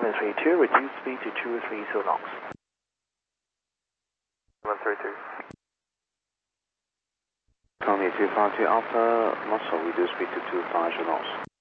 732, reduce speed to 230 knots. 732. Tony 252 Alpha, muscle, reduce speed to 250 knots.